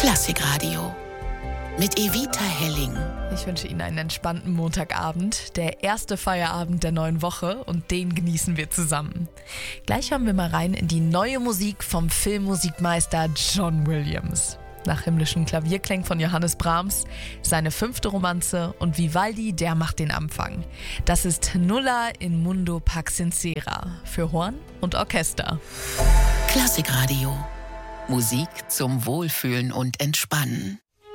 Klassikradio mit Evita Helling. Ich wünsche Ihnen einen entspannten Montagabend, der erste Feierabend der neuen Woche, und den genießen wir zusammen. Gleich hören wir mal rein in die neue Musik vom Filmmusikmeister John Williams. Nach himmlischen Klavierklängen von Johannes Brahms, seine 5. Romanze und Vivaldi, der macht den Anfang. Das ist Nulla in Mundo Pax Sincera für Horn und Orchester. Klassikradio. Musik zum Wohlfühlen und Entspannen.